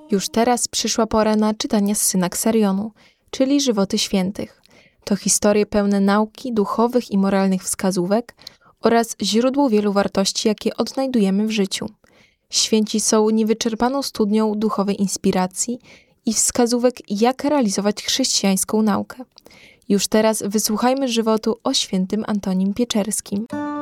Już teraz przyszła pora na czytania z Synaksarionu, czyli żywoty świętych. To historie pełne nauki, duchowych i moralnych wskazówek oraz źródło wielu wartości, jakie odnajdujemy w życiu. Święci są niewyczerpaną studnią duchowej inspiracji i wskazówek, jak realizować chrześcijańską naukę. Już teraz wysłuchajmy żywotu o świętym Antonim Pieczerskim.